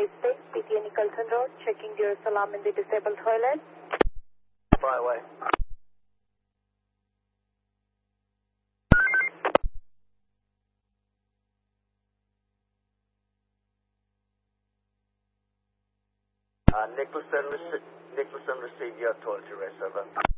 State, PTA Nicholson Road, checking your alarm in the disabled toilet. Fly away. Nicholson, receive your toiletry rest, over.